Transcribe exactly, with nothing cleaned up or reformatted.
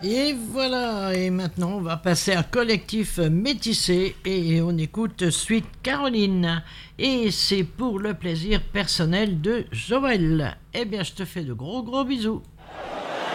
Et voilà, et maintenant on va passer à Collectif Métissé et on écoute Suite Caroline. Et c'est pour le plaisir personnel de Joël. Eh bien je te fais de gros gros bisous.